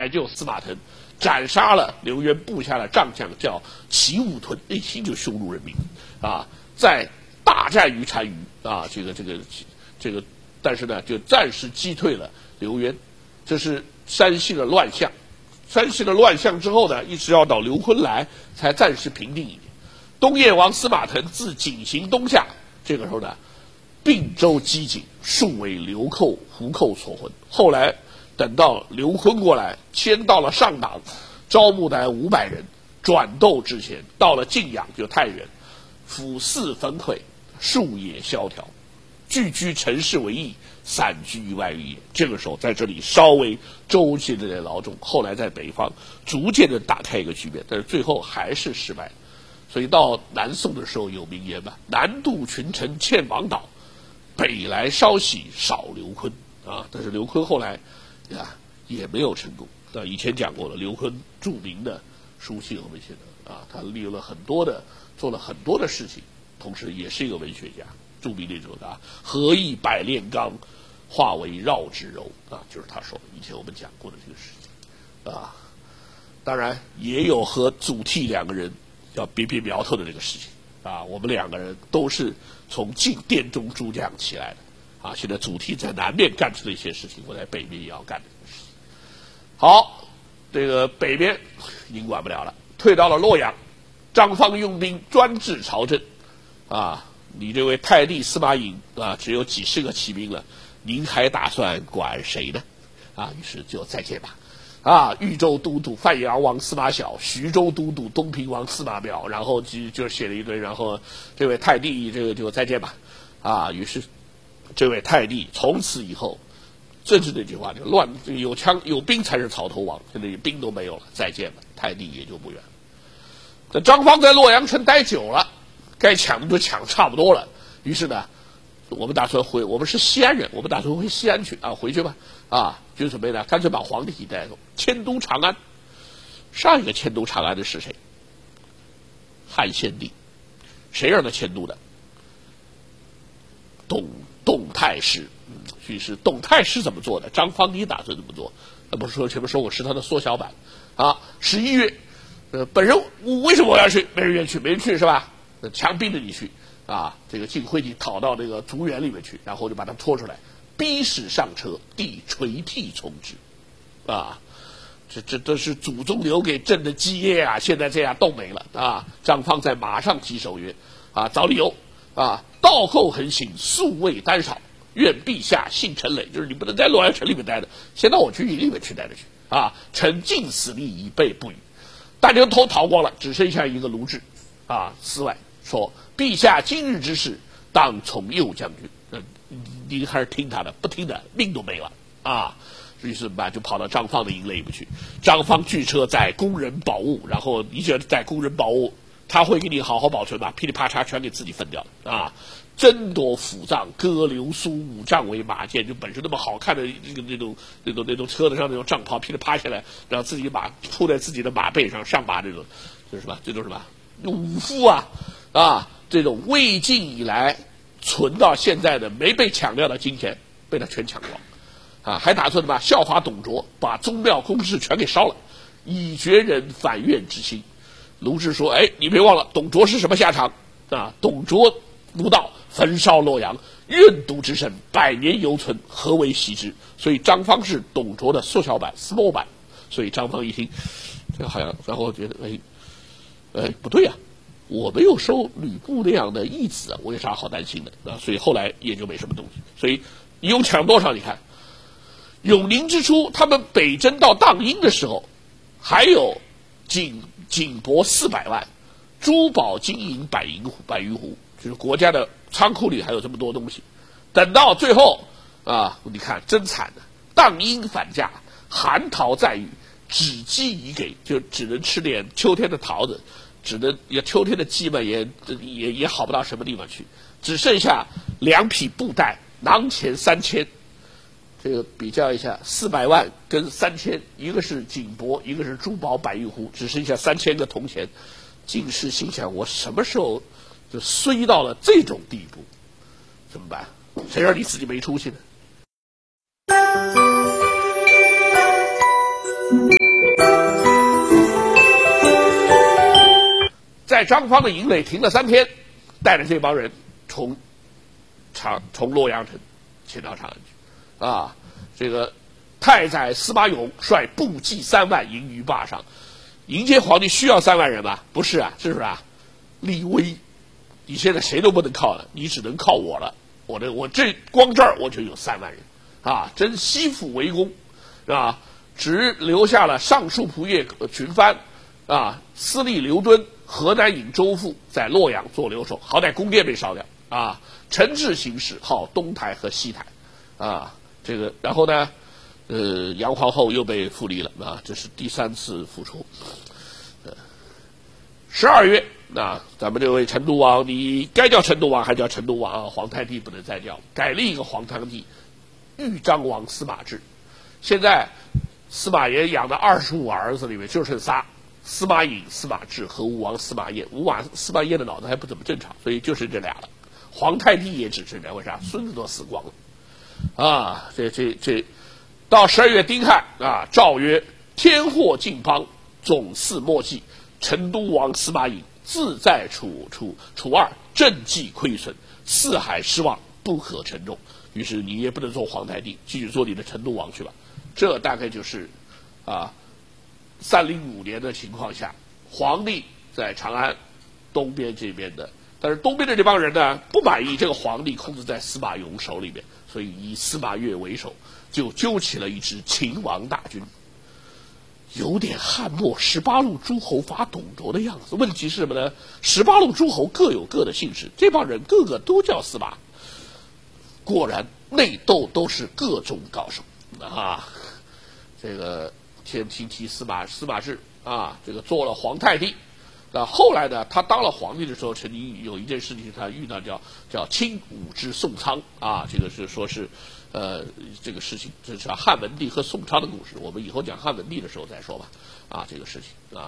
来救司马腾，斩杀了刘渊部下的帐将叫齐武屯，内心就羞辱人民啊，在大战于单于啊，这个，但是呢，就暂时击退了刘渊，这是山西的乱象。山西的乱象之后呢，一直要到刘琨来才暂时平定一点。东燕王司马腾自井陉东下，这个时候呢，并州饥馑，数为流寇、胡寇所浑。后来等到刘琨过来，迁到了上党，招募的500人，转斗之前，到了晋阳就太原，府寺焚毁，树野萧条，聚居城市为邑，散居于外域也。这个时候在这里稍微周济了点劳众，后来在北方逐渐的打开一个局面，但是最后还是失败。所以到南宋的时候有名言嘛，南渡群臣欠王导，北来稍息少刘琨啊。但是刘琨后来也没有成功。以前讲过了，刘琨著名的书信我们写的他做了很多的事情，同时也是一个文学家，著名那种的何以百炼钢，化为绕指柔就是他说的，以前我们讲过的这个事情当然也有和祖逖2个人要别苗头的这个事情我们2个人都是从殿中诸将起来的现在祖逖在南面干出的一些事情，我在北面也要干这个事情。好，这个北边已经管不了了，退到了洛阳，张方用兵专治朝政你这位太帝司马颖只有几十个骑兵了，您还打算管谁呢？于是就再见吧。豫州都督范阳王司马晓，徐州都督东平王司马邈，然后就写了一堆，然后这位太帝这个就再见吧。于是这位太帝从此以后，正是那句话，有枪有兵才是草头王，现在兵都没有了，再见吧，太帝也就不远了。这张方在洛阳城待久了，该抢的都抢差不多了，于是呢，我们打算我们是西安人，我们打算回西安去回去吧就准备呢，干脆把皇帝带走，迁都长安。上一个迁都长安的是谁？汉献帝。谁让他迁都的？董太师。于是董太师怎么做的？张方你打算怎么做？不是说前面说我是他的缩小版11月，本人为什么我要去？没人愿意去，没人去是吧？强逼着你去这个晋惠帝逃到这个竹园里面去，然后就把他拖出来，逼使上车，帝垂涕从之这都是祖宗留给朕的基业现在这样都没了张方在马上击手曰找理由道后横行，素未单少，愿陛下信臣累，就是你不能在洛阳城里面待着，先到我军营里面去待着去臣尽死力以备不语。大家都逃光了，只剩下一个卢志司外说，陛下今日之事当从右将军，您还是听他的，不听的命都没了于是就跑到张方的营垒里面去。张方据车载工人宝物，然后你觉得载工人宝物他会给你好好保存吧？噼里啪嚓全给自己分掉了争夺府藏，割流苏，五丈为马箭，就本身那么好看的那种车子上那种帐袍，噼里啪下来，然后自己铺在自己的马背上上马，这种什么武夫这种魏晋以来存到现在的没被抢掉的金钱，被他全抢光还打算效法董卓，把宗庙宫室全给烧了，以绝人反怨之心。卢志说你别忘了董卓是什么下场董卓无道，焚烧洛阳，任督之身100年犹存，何为惜之？所以张方是董卓的缩小版 small 版。所以张方一听这好像，然后觉得不对我没有收吕布那样的义子我有啥好担心的所以后来也就没什么东西。所以一共抢多少？你看永宁之初，他们北征到荡阴的时候，还有锦帛400万，珠宝金银百余斛，就是国家的仓库里还有这么多东西。等到最后你看真惨的，荡阴反价，寒桃在御，只鸡已给，就只能吃点秋天的桃子，秋天的鸡嘛也好不到什么地方去，只剩下2匹布袋，囊钱3000。这个比较一下，400万跟3000，一个是锦帛，一个是珠宝百余斛，只剩下3000个铜钱。进士心想，我什么时候就衰到了这种地步？怎么办？谁让你自己没出息呢？ 在张方的营垒停了3天，带着这帮人从洛阳城迁到长安去。啊，这个太宰司马永率部骑3万迎于坝上，迎接皇帝需要3万人吗？不是啊，是不是啊？立威，你现在谁都不能靠了，你只能靠我了。我这光这儿我就有3万人啊！征西府为公，啊，只留下了尚书仆射群藩啊，司隶刘敦、河南尹周馥在洛阳做留守，好歹宫殿被烧掉啊。陈志行使号东台和西台，啊，这个然后呢，杨皇后又被复离了啊，这是第3次复出。12月，咱们这位成都王，你该叫成都王还叫成都王啊？皇太帝不能再叫，改立一个皇太帝，豫章王司马志。现在司马炎养的25儿子里面就剩仨：司马颖、司马志和吴王司马炎。司马炎的脑子还不怎么正常，所以就剩这俩了。皇太帝也只剩这，为啥？孙子都死光了啊！这到12月丁亥啊，诏曰：天祸尽邦，总祀莫祭。成都王司马颖自在楚二，政绩亏损，四海失望，不可承重。于是你也不能做皇太帝，继续做你的成都王去吧。这大概就是305年的情况下，皇帝在长安东边这边的，但是东边的这帮人呢不满意这个皇帝控制在司马永手里面，所以以司马越为首，就揪起了一支秦王大军。有点汉末18路诸侯伐董卓的样子。问题是什么呢？18路诸侯各有各的姓氏，这帮人个个都叫司马。果然内斗都是各种高手啊！这个先提司马志啊，这个做了皇太帝。后来呢，他当了皇帝的时候，曾经有一件事情他遇到叫亲武之宋仓啊，这个是说是。这个事情这是汉文帝和宋昌的故事，我们以后讲汉文帝的时候再说吧。啊，这个事情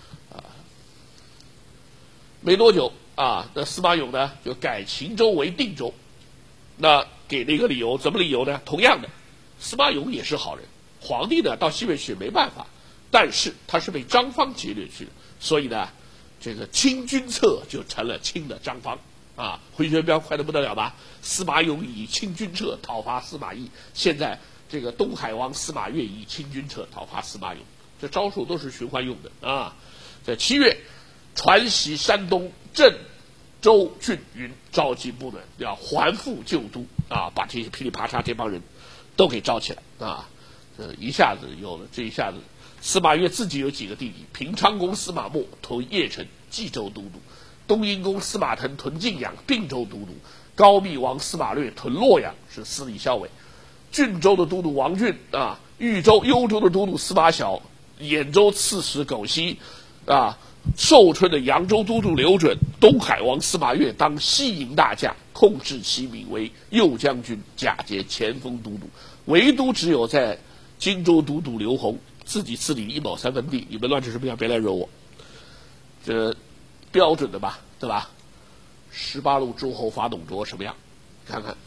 没多久啊，那司马永呢就改秦州为定州。那给了一个理由，怎么理由呢？同样的，司马永也是好人，皇帝呢到西边去没办法，但是他是被张方劫掠去的，所以呢，这个清君侧就成了清的张方。啊，回旋镖快得不得了吧？司马永以清君侧讨伐司马懿，现在这个东海王司马越以清君侧讨伐司马永，这招数都是循环用的啊。在7月，传习山东郑州郡云召集部门要还复旧都啊，把这些噼里啪嚓这帮人都给招起来啊。一下子有了，这一下子，司马越自己有几个弟弟：平昌公司马默屯邺城冀州都督。东阴公司马腾屯晋阳并州都督，高密王司马略屯洛阳是司礼校尉，郡州的都督王俊啊，豫州、幽州的都督司马晓，兖州刺史苟熙啊，寿春的扬州都督刘准，东海王司马越当西营大将，控制其名为右将军，假节前锋都督，唯独只有在荆州都督刘弘自己治理1亩3分地，你们乱成什么样别来惹我。这标准的吧，对吧？18路诸侯伐董卓什么样？看看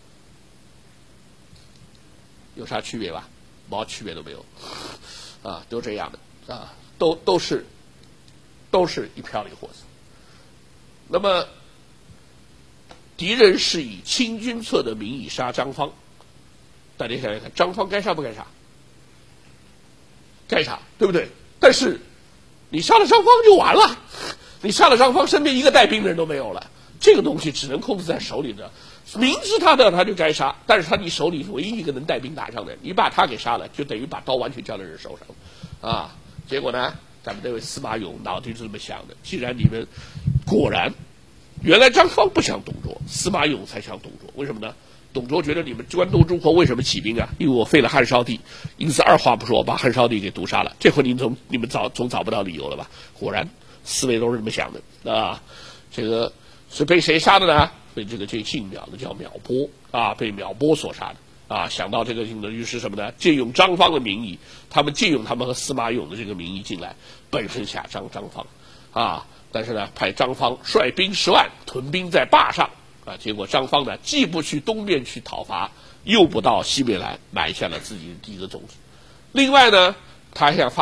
有啥区别吧？毛区别都没有啊，都这样的啊，都是一漂亮货色。那么敌人是以清君侧的名义杀张方，大家想想看，张方该杀不该杀？该杀，对不对？但是你杀了张方就完了。你杀了张方，身边一个带兵的人都没有了。这个东西只能控制在手里的，明知他的他就该杀，但是你手里唯一一个能带兵打仗的，你把他给杀了，就等于把刀完全交在人手上，啊！结果呢，咱们这位司马永脑筋是这么想的：既然你们果然，原来张方不想董卓，司马永才想董卓，为什么呢？董卓觉得你们关东诸侯为什么起兵啊？因为我废了汉少帝，因此二话不说把汉少帝给毒杀了。这回你们总找不到理由了吧？果然。思维都是这么想的啊，这个是被谁杀的呢？被这姓苗的叫苗波啊，被苗波所杀的啊。想到这个于是什么呢？借用张方的名义，他们借用他们和司马永的这个名义进来，本身下张方啊。但是呢，派张方率兵10万屯兵在坝上啊。结果张方呢，既不去东边去讨伐，又不到西边来，埋下了自己的第一个种子。另外呢，他还想